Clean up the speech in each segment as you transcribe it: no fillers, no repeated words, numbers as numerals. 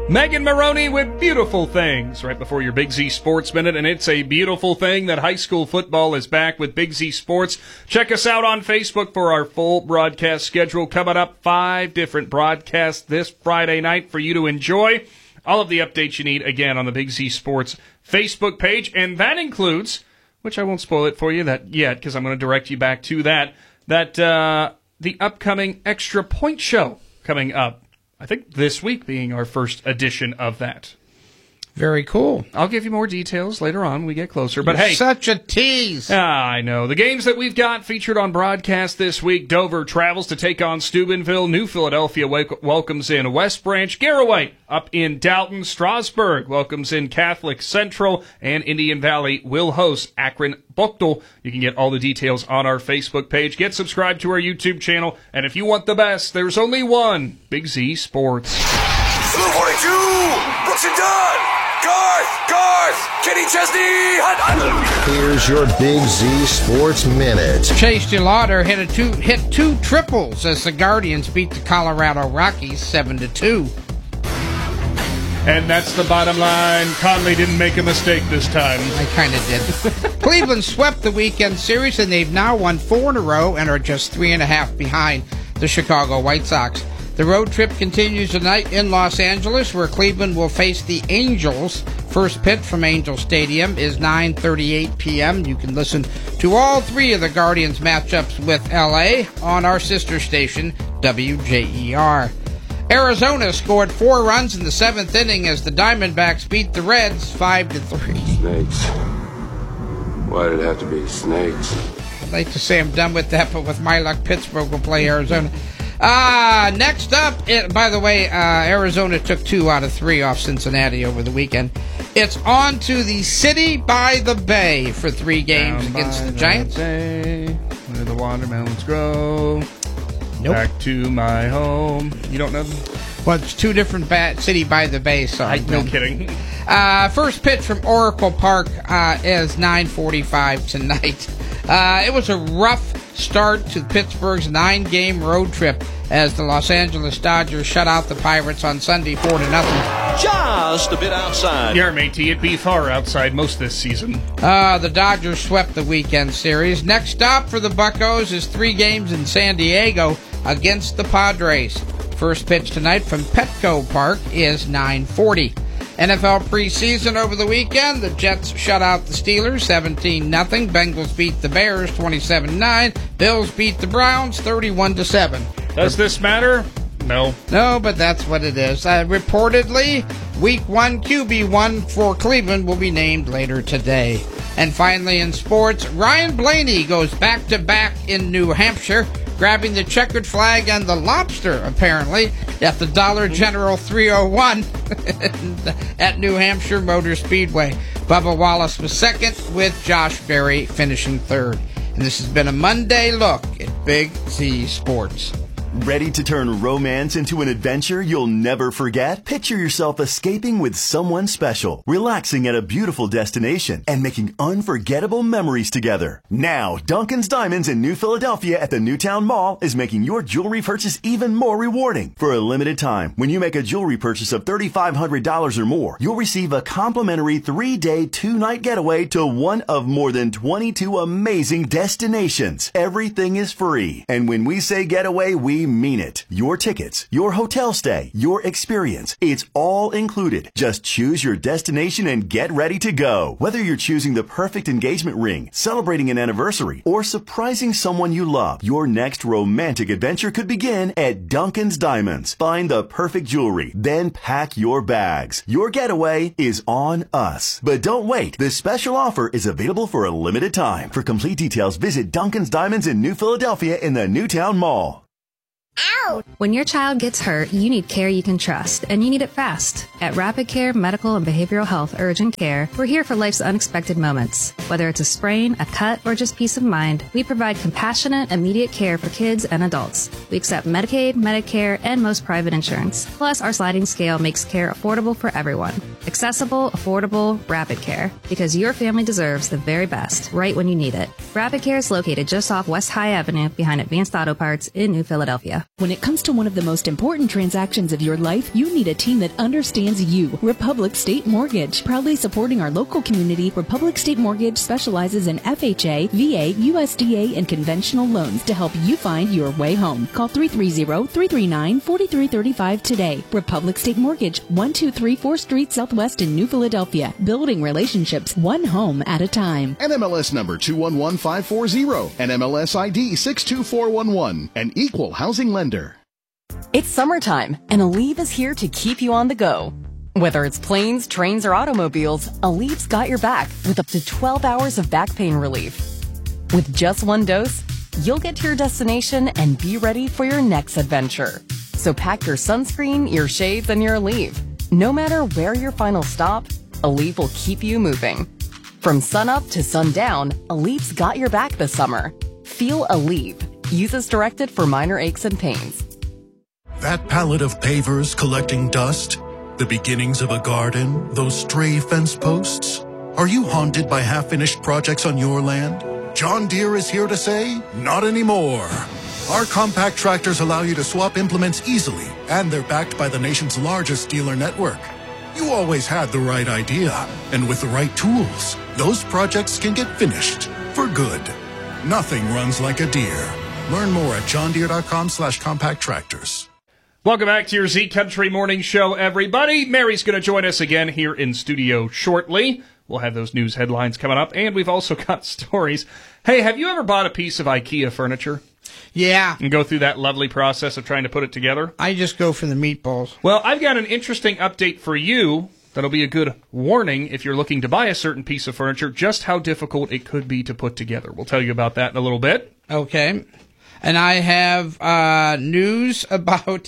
Megan Maroney with Beautiful Things right before your Big Z Sports Minute, and it's a beautiful thing that high school football is back with Big Z Sports. Check us out on Facebook for our full broadcast schedule. Coming up, 5 different broadcasts this Friday night for you to enjoy. All of the updates you need, again, on the Big Z Sports Facebook page, and that includes, which I won't spoil it for you yet because I'm going to direct you back to that the upcoming Extra Point Show coming up. I think this week being our first edition of that. Very cool. I'll give you more details later on when we get closer. But You're hey, such a tease. I know. The games that we've got featured on broadcast this week: Dover travels to take on Steubenville. New Philadelphia welcomes in West Branch. Garraway up in Dalton. Strasburg welcomes in Catholic Central. And Indian Valley will host Akron Buchtel. You can get all the details on our Facebook page. Get subscribed to our YouTube channel. And if you want the best, there's only one: Big Z Sports. Blue 42, Brooks and Dunn. Garth, Kenny Chesney, Hunt. Here's your Big Z Sports Minute. Chase DeLauder hit two triples as the Guardians beat the Colorado Rockies 7-2. And that's the bottom line. Conley didn't make a mistake this time. I kind of did. Cleveland swept the weekend series, and they've now won 4 in a row and are just 3.5 behind the Chicago White Sox. The road trip continues tonight in Los Angeles, where Cleveland will face the Angels. First pitch from Angel Stadium is 9:38 p.m. You can listen to all 3 of the Guardians matchups with L.A. on our sister station, WJER. Arizona scored 4 runs in the 7th inning as the Diamondbacks beat the Reds 5-3. Snakes. Why did it have to be snakes? I'd like to say I'm done with that, but with my luck, Pittsburgh will play Arizona. Next up, by the way, Arizona took 2 out of 3 off Cincinnati over the weekend. It's on to the City by the Bay for 3 games against the Giants. Bay, where the watermelons grow. Nope. Back to my home. You don't know them? Well, it's 2 different City by the Bay songs. No kidding. First pitch from Oracle Park is 9:45 tonight. It was a rough start to Pittsburgh's 9-game road trip as the Los Angeles Dodgers shut out the Pirates on Sunday 4-0. Just a bit outside. Yeah, matey, it'd be far outside most this season. The Dodgers swept the weekend series. Next stop for the Buccos is 3 games in San Diego against the Padres. First pitch tonight from Petco Park is 9:40. NFL preseason over the weekend. The Jets shut out the Steelers 17-0. Bengals beat the Bears 27-9. Bills beat the Browns 31-7. Does this matter? No. No, but that's what it is. Reportedly, Week 1 QB1 for Cleveland will be named later today. And finally in sports, Ryan Blaney goes back-to-back in New Hampshire, grabbing the checkered flag and the lobster, apparently, at the Dollar General 301 at New Hampshire Motor Speedway. Bubba Wallace was second, with Josh Berry finishing third. And this has been a Monday look at Big Z Sports. Ready to turn romance into an adventure you'll never forget? Picture yourself escaping with someone special, relaxing at a beautiful destination, and making unforgettable memories together. Now, Duncan's Diamonds in New Philadelphia at the Newtown Mall is making your jewelry purchase even more rewarding. For a limited time, when you make a jewelry purchase of $3,500 or more, you'll receive a complimentary 3-day, 2-night getaway to one of more than 22 amazing destinations. Everything is free. And when we say getaway, we mean it. Your tickets, your hotel stay, your experience, it's all included. Just choose your destination and get ready to go. Whether you're choosing the perfect engagement ring, celebrating an anniversary, or surprising someone you love, your next romantic adventure could begin at Duncan's Diamonds. Find the perfect jewelry, then pack your bags. Your getaway is on us. But don't wait. This special offer is available for a limited time. For complete details, visit Duncan's Diamonds in New Philadelphia in the Newtown Mall. Ow! When your child gets hurt, you need care you can trust, and you need it fast. At Rapid Care Medical and Behavioral Health Urgent Care, we're here for life's unexpected moments. Whether it's a sprain, a cut, or just peace of mind, we provide compassionate, immediate care for kids and adults. We accept Medicaid, Medicare, and most private insurance. Plus, our sliding scale makes care affordable for everyone. Accessible, affordable, Rapid Care. Because your family deserves the very best, right when you need it. Rapid Care is located just off West High Avenue behind Advanced Auto Parts in New Philadelphia. When it comes to one of the most important transactions of your life, you need a team that understands you. Republic State Mortgage. Proudly supporting our local community, Republic State Mortgage specializes in FHA, VA, USDA, and conventional loans to help you find your way home. Call 330-339-4335 today. Republic State Mortgage, 1234 4th Street Southwest in New Philadelphia. Building relationships one home at a time. NMLS number 211540. NMLS ID 62411. An equal housing lender. It's summertime, and Aleve is here to keep you on the go. Whether it's planes, trains, or automobiles, Aleve's got your back with up to 12 hours of back pain relief. With just one dose, you'll get to your destination and be ready for your next adventure. So pack your sunscreen, your shades, and your Aleve. No matter where your final stop, Aleve will keep you moving. From sunup to sundown, Aleve's got your back this summer. Feel Aleve. Use as directed for minor aches and pains. That pallet of pavers collecting dust? The beginnings of a garden? Those stray fence posts? Are you haunted by half-finished projects on your land? John Deere is here to say, not anymore. Our compact tractors allow you to swap implements easily, and they're backed by the nation's largest dealer network. You always had the right idea, and with the right tools, those projects can get finished for good. Nothing runs like a Deere. Learn more at johndeere.com/compact tractors. Welcome back to your Z Country Morning Show, everybody. Mary's going to join us again here in studio shortly. We'll have those news headlines coming up, and we've also got stories. Hey, have you ever bought a piece of IKEA furniture? Yeah. And go through that lovely process of trying to put it together? I just go for the meatballs. Well, I've got an interesting update for you that'll be a good warning if you're looking to buy a certain piece of furniture, just how difficult it could be to put together. We'll tell you about that in a little bit. Okay. And I have news about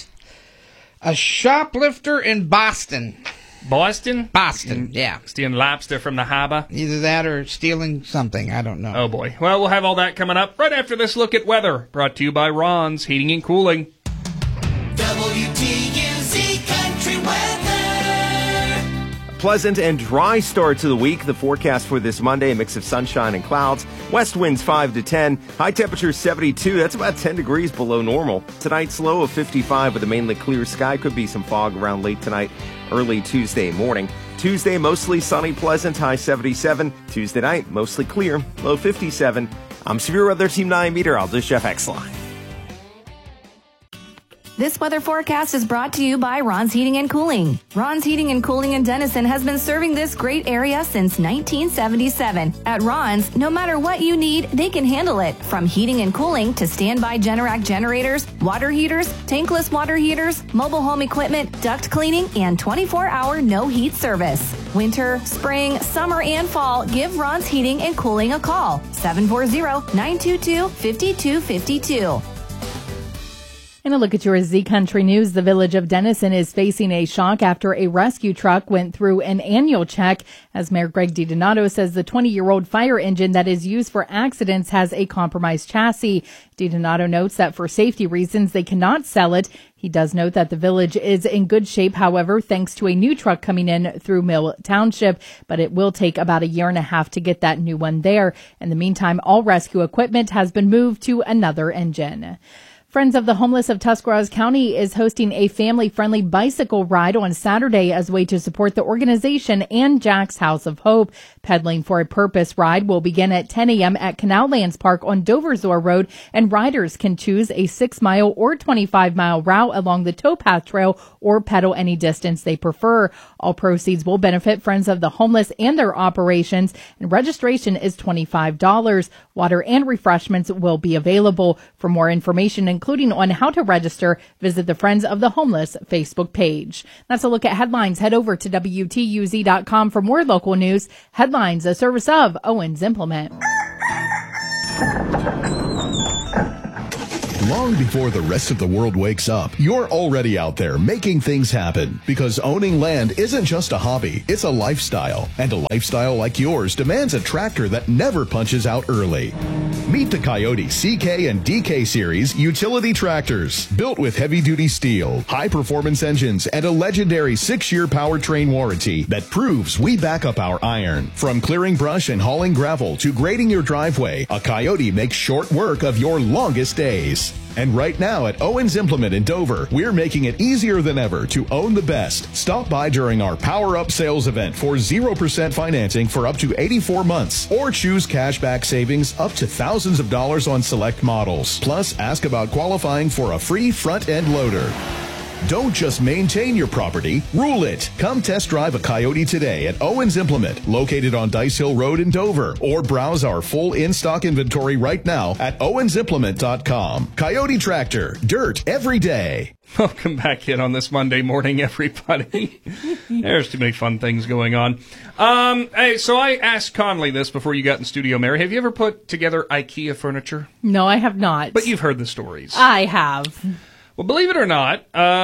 a shoplifter in Boston. Boston? Boston, yeah. Stealing lobster from the harbor? Either that or stealing something. I don't know. Oh, boy. Well, we'll have all that coming up right after this look at weather. Brought to you by Ron's Heating and Cooling. WTUZ Country Weather. Pleasant and dry start to the week. The forecast for this Monday, a mix of sunshine and clouds. West winds 5 to 10. High temperature 72. That's about 10 degrees below normal. Tonight's low of 55 with a mainly clear sky. Could be some fog around late tonight, early Tuesday morning. Tuesday, mostly sunny, pleasant, high 77. Tuesday night, mostly clear, low 57. I'm Severe Weather Team 9 meteorologist Jeff Exline. This weather forecast is brought to you by Ron's Heating and Cooling. Ron's Heating and Cooling in Denison has been serving this great area since 1977. At Ron's, no matter what you need, they can handle it. From heating and cooling to standby Generac generators, water heaters, tankless water heaters, mobile home equipment, duct cleaning, and 24-hour no-heat service. Winter, spring, summer, and fall, give Ron's Heating and Cooling a call. 740-922-5252. And a look at your Z Country News. The village of Denison is facing a shock after a rescue truck went through an annual check. As Mayor Greg DiDonato says, the 20-year-old fire engine that is used for accidents has a compromised chassis. DiDonato notes that for safety reasons, they cannot sell it. He does note that the village is in good shape, however, thanks to a new truck coming in through Mill Township, but it will take about a year and a half to get that new one there. In the meantime, all rescue equipment has been moved to another engine. Friends of the Homeless of Tuscarawas County is hosting a family-friendly bicycle ride on Saturday as a way to support the organization and Jack's House of Hope. Pedaling for a Purpose ride will begin at 10 a.m. at Canal Lands Park on Doversor Road, and riders can choose a 6-mile or 25-mile route along the towpath trail or pedal any distance they prefer. All proceeds will benefit Friends of the Homeless and their operations, and registration is $25. Water and refreshments will be available. For more information, including on how to register, visit the Friends of the Homeless Facebook page. That's a look at headlines. Head over to WTUZ.com for more local news. Headlines, a service of Owens Implement. Long before the rest of the world wakes up, you're already out there making things happen. Because owning land isn't just a hobby, it's a lifestyle. And a lifestyle like yours demands a tractor that never punches out early. Meet the Coyote CK and DK Series utility tractors. Built with heavy-duty steel, high-performance engines, and a legendary 6-year powertrain warranty that proves we back up our iron. From clearing brush and hauling gravel to grading your driveway, a Coyote makes short work of your longest days. And right now at Owens Implement in Dover, we're making it easier than ever to own the best. Stop by during our Power Up sales event for 0% financing for up to 84 months, or choose cashback savings up to thousands of dollars on select models. Plus, ask about qualifying for a free front-end loader. Don't just maintain your property, rule it. Come test drive a Coyote today at Owens Implement, located on Dice Hill Road in Dover, or browse our full in-stock inventory right now at owensimplement.com. Coyote Tractor, dirt every day. Welcome back in on this Monday morning, everybody. There's too many fun things going on. Hey, so I asked Conley this before you got in studio, Mary. Have you ever put together IKEA furniture? No, I have not. But you've heard the stories. I have. Well, believe it or not,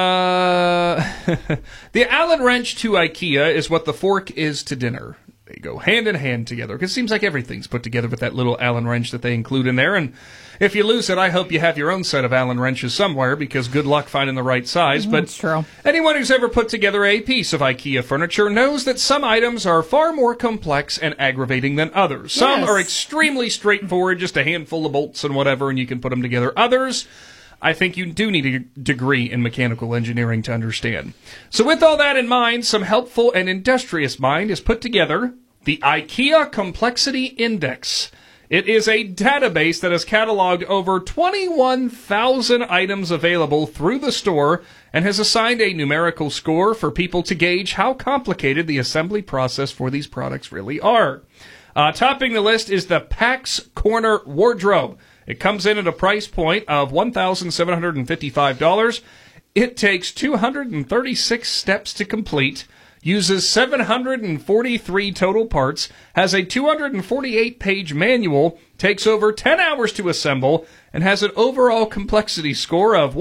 the Allen wrench to IKEA is what the fork is to dinner. They go hand in hand together, because it seems like everything's put together with that little Allen wrench that they include in there. And if you lose it, I hope you have your own set of Allen wrenches somewhere, because good luck finding the right size. But that's true. Anyone who's ever put together a piece of IKEA furniture knows that some items are far more complex and aggravating than others. Some Yes. are extremely straightforward, just a handful of bolts and whatever, and you can put them together. Others, I think you do need a degree in mechanical engineering to understand. So with all that in mind, some helpful and industrious mind has put together the IKEA Complexity Index. It is a database that has cataloged over 21,000 items available through the store and has assigned a numerical score for people to gauge how complicated the assembly process for these products really are. Topping the list is the Pax Corner Wardrobe. It comes in at a price point of $1,755. It takes 236 steps to complete, uses 743 total parts, has a 248-page manual, takes over 10 hours to assemble, and has an overall complexity score of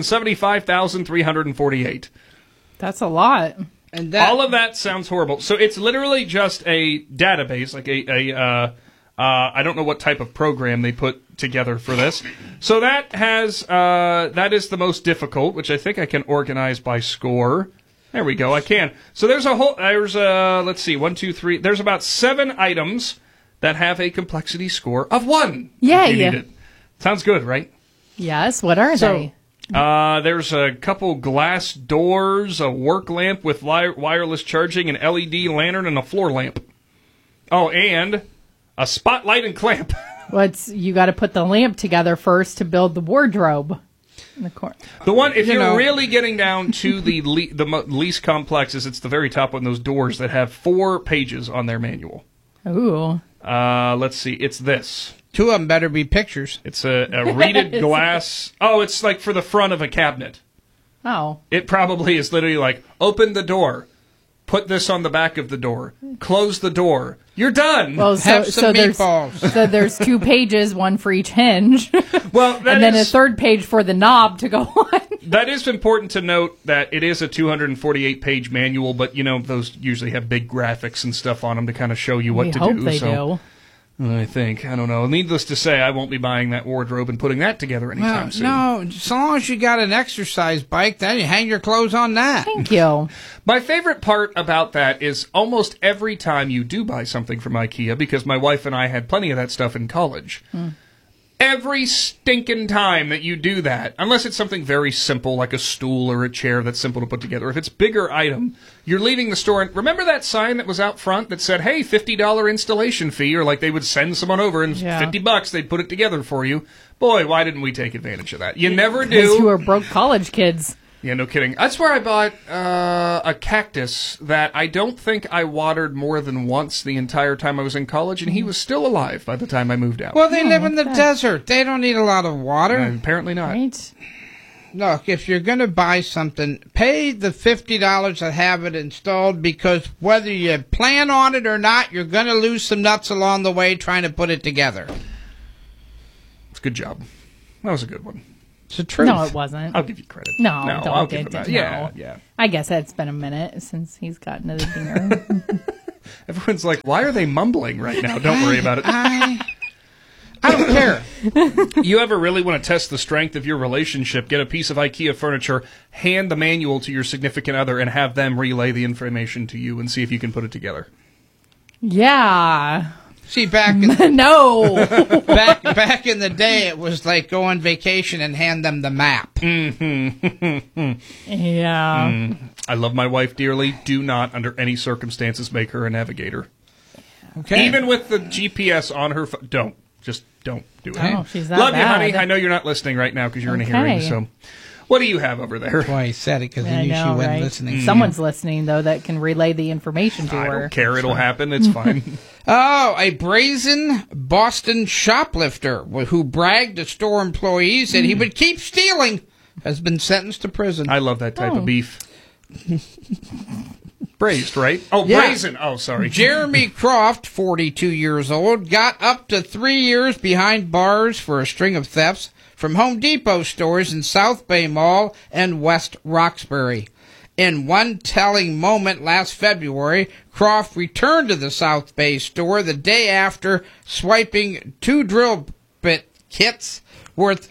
175,348. That's a lot. And all of that sounds horrible. So it's literally just a database, like I don't know what type of program they put together for this. So that has that is the most difficult, which I think I can organize by score. There we go. I can. So there's let's see, 1, 2, 3. There's about 7 items that have a complexity score of 1. Yay. If you need it. Sounds good, right? Yes. What are they? There's a couple glass doors, a work lamp with wireless charging, an LED lantern, and a floor lamp. Oh, and a spotlight and clamp. You got to put the lamp together first to build the wardrobe. In the one, if you're really getting down to the least complex, it's the very top one, those doors that have 4 pages on their manual. Ooh. Let's see. It's this. 2 of them better be pictures. It's a reeded glass. Oh, it's like for the front of a cabinet. Oh. It probably is literally like, open the door, put this on the back of the door, close the door. You're done. Well, Have some meatballs. So there's 2 pages, one for each hinge. Well, and then a third page for the knob to go on. That is important to note that it is a 248-page manual, but, those usually have big graphics and stuff on them to kind of show you what to do. I hope they do. I think. I don't know. Needless to say, I won't be buying that wardrobe and putting that together anytime soon. No, as long as you got an exercise bike, then you hang your clothes on that. Thank you. My favorite part about that is almost every time you do buy something from IKEA, because my wife and I had plenty of that stuff in college. Every stinking time that you do that, unless it's something very simple like a stool or a chair that's simple to put together, if it's bigger item, you're leaving the store. And remember that sign that was out front that said, hey, $50 installation fee, or like they would send someone over and $50 they'd put it together for you. Boy, why didn't we take advantage of that? You never do. Because you were broke college kids. Yeah, no kidding. That's where I bought a cactus that I don't think I watered more than once the entire time I was in college, and he was still alive by the time I moved out. Well, they live in the desert. They don't need a lot of water. Apparently not. Right. Look, if you're going to buy something, pay the $50 to have it installed, because whether you plan on it or not, you're going to lose some nuts along the way trying to put it together. It's a good job. That was a good one. It's the truth. No, it wasn't. I'll give you credit. No, I'll give it. him that. No. Yeah. I guess it's been a minute since he's gotten to the dinger. Everyone's like, why are they mumbling right now? Don't worry about it. I don't care. You ever really want to test the strength of your relationship, get a piece of IKEA furniture, hand the manual to your significant other, and have them relay the information to you and see if you can put it together? Yeah. See, back in no, back in the day, it was like go on vacation and hand them the map. Mm-hmm. Yeah. I love my wife dearly. Do not, under any circumstances, make her a navigator. Okay. Even with the GPS on her phone. Don't. Just don't do it. Oh, she's that Love bad. you, honey. I know you're not listening right now because you're in a hearing. So, what do you have over there? That's why he said it, because he knew she wasn't listening. Someone's listening, though, that can relay the information to I her. don't care. It'll happen. It's fine. Oh, a brazen Boston shoplifter who bragged to store employees that he would keep stealing has been sentenced to prison. I love that type of beef. Braised, right? Oh, Yeah. brazen. Oh, sorry. Jeremy Croft, 42 years old, got up to 3 years behind bars for a string of thefts from Home Depot stores in South Bay Mall and West Roxbury. In one telling moment last February, Croft returned to the South Bay store the day after swiping 2 drill bit kits worth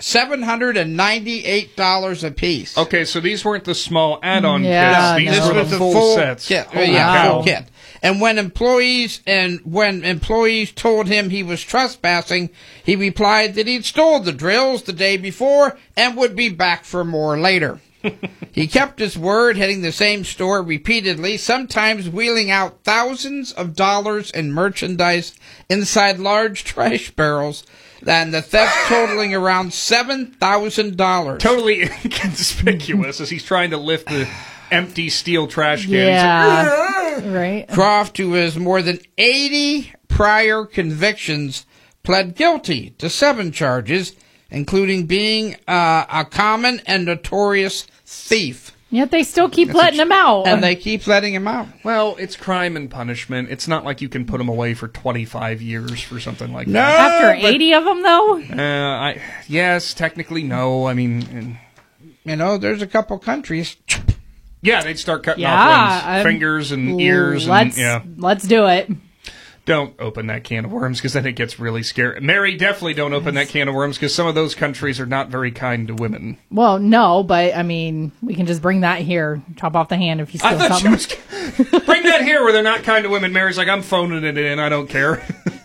$798 apiece. Okay, so these weren't the small add-on Yeah, kits. These no. were This was the the full full sets. kit. Holy Yeah, cow. full kit. And when employees told him he was trespassing, he replied that he'd stole the drills the day before and would be back for more later. He kept his word, hitting the same store repeatedly, sometimes wheeling out thousands of dollars in merchandise inside large trash barrels, and the theft totaling around $7,000. Totally inconspicuous as he's trying to lift the empty steel trash can. Yeah. Right. Croft, who has more than 80 prior convictions, pled guilty to 7 charges, including being a common and notorious thief. Yet they still keep letting him out. And they keep letting him out. Well, it's crime and punishment. It's not like you can put him away for 25 years for something like No, that. After 80 of them, though? Yes, technically no. I mean... You know, there's a couple countries... Yeah, they'd start cutting Yeah, off limbs, fingers and ears. Let's do it. Don't open that can of worms, because then it gets really scary. Mary, definitely don't open that can of worms, because some of those countries are not very kind to women. Well, no, but, I mean, we can just bring that here. Chop off the hand if you steal something. Bring that here where they're not kind to women. Mary's like, I'm phoning it in. I don't care.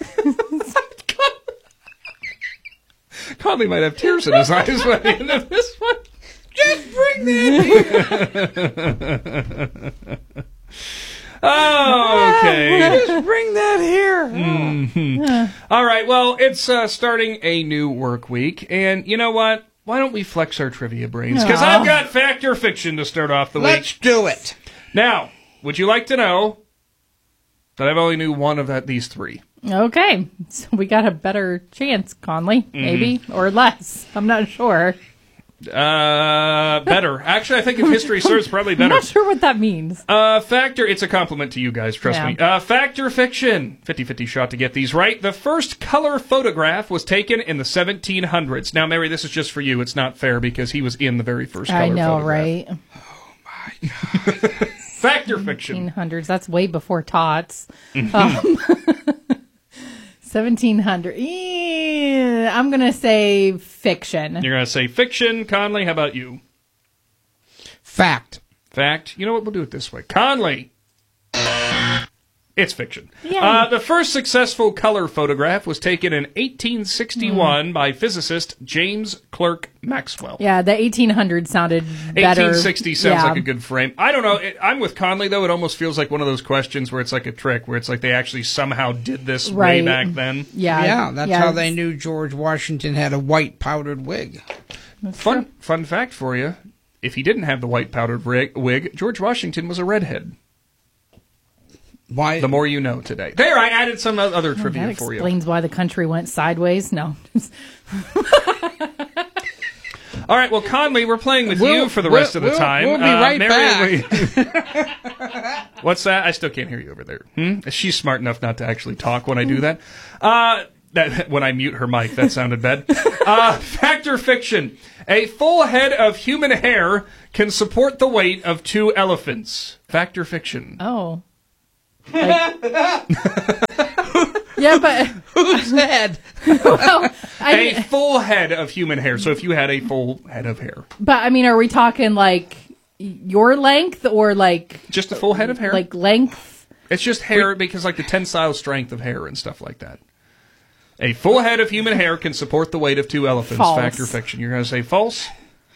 Conley might have tears in his eyes by the end of this one. Just bring that here. Oh, okay. Just bring that here. Mm-hmm. All right, well, it's starting a new work week, and you know what? Why don't we flex our trivia brains? Because I've got fact or fiction to start off the week. Let's do it. Now, would you like to know that I've only knew one of these 3? Okay. So we got a better chance, Conley, maybe, or less. I'm not sure. Better. Actually, I think if history serves, probably better. I'm not sure what that means. Factor, it's a compliment to you guys, trust Yeah. me. Fact or fiction? 50-50 shot to get these right. The first color photograph was taken in the 1700s. Now, Mary, this is just for you. It's not fair because he was in the very first color I know, photograph. right? Oh, my God. Fact or fiction? 1800s. That's way before tots. 1700. I'm going to say fiction. You're going to say fiction. Conley, how about you? Fact. Fact. You know what? We'll do it this way. Conley. It's fiction. Yay. The first successful color photograph was taken in 1861 by physicist James Clerk Maxwell. Yeah, the 1800s sounded better. 1860 sounds like a good frame. I don't know. I'm with Conley, though. It almost feels like one of those questions where it's like a trick, where it's like they actually somehow did this way back then. Yeah, that's how they knew George Washington had a white powdered wig. Fun fact for you. If he didn't have the white powdered wig, George Washington was a redhead. Why? The more you know today. There, I added some other trivia that for you. explains why the country went sideways. No. All right, well, Conley, we're playing with you for the rest of the time. We'll be right Mary, back. What's that? I still can't hear you over there. She's smart enough not to actually talk when I do that. When I mute her mic, that sounded bad. Fact or fiction? A full head of human hair can support the weight of 2 elephants. Fact or fiction? Oh. Yeah, but who's head? Well, a full head of human hair. So if you had a full head of hair. But I mean, are we talking like your length or like just a full head of hair? Like length? It's just hair because like the tensile strength of hair and stuff like that. A full head of human hair can support the weight of 2 elephants. False. Fact or fiction? You're going to say false?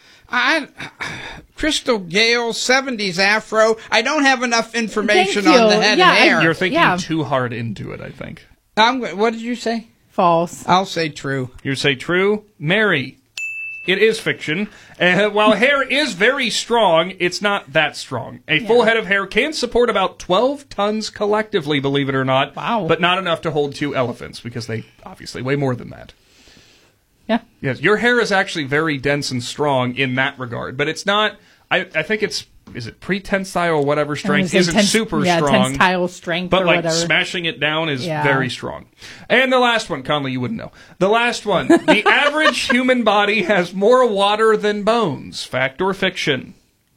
Crystal Gale, 70s afro. I don't have enough information Thank on the you. head Yeah, and hair. You're thinking too hard into it, I think. What did you say? False. I'll say true. You say true? Mary. It is fiction. While hair is very strong, it's not that strong. A full head of hair can support about 12 tons collectively, believe it or not. Wow. But not enough to hold 2 elephants, because they obviously weigh more than that. Yeah. Yes, your hair is actually very dense and strong in that regard, but it's not, I think it's, is it pre-tensile or whatever strength isn't super strong. Tensile strength but or like whatever. smashing it down is very strong. And the last one, Conley, you wouldn't know. The last one, the average human body has more water than bones. Fact or fiction?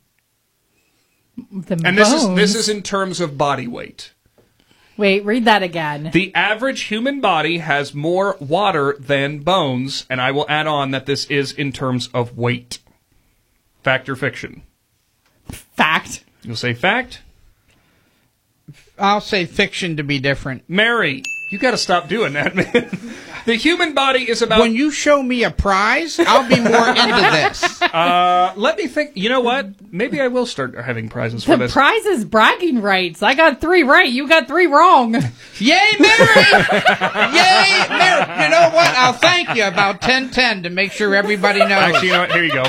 And this is in terms of body weight. Wait, read that again. The average human body has more water than bones, and I will add on that this is in terms of weight. Fact or fiction? Fact. You'll say fact? I'll say fiction to be different. Mary, you got to stop doing that, man. The human body is about... When you show me a prize, I'll be more into this. Let me think. You know what? Maybe I will start having prizes for The this. prize is bragging rights. I got 3 right. You got 3 wrong. Yay, Mary! Yay, Mary! You know what? I'll thank you about 10-10 to make sure everybody knows. Actually, you know what? Here you go.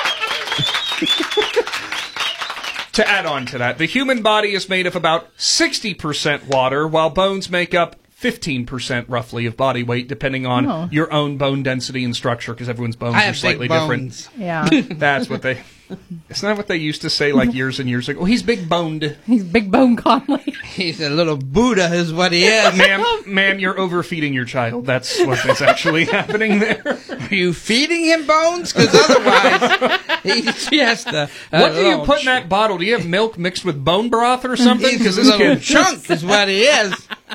To add on to that, the human body is made of about 60% water, while bones make up 15% roughly of body weight, depending on your own bone density and structure, because everyone's bones are slightly different. Yeah. That's what they... It's not what they used to say like years and years ago. Oh, he's big boned. He's big bone Conley. He's a little Buddha is what he is. Ma'am, you're overfeeding your child. That's what is actually happening there. Are you feeding him bones? Because otherwise, he's just a what do you put in that bottle? Do you have milk mixed with bone broth or something? He's a little chunk is what he is.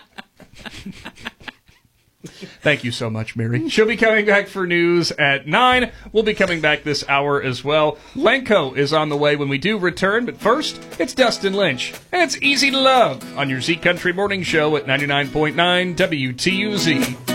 Thank you so much, Mary. She'll be coming back for news at 9. We'll be coming back this hour as well. Lenko is on the way when we do return, but first, it's Dustin Lynch, and it's Easy to Love on your Z Country Morning Show at 99.9 WTUZ.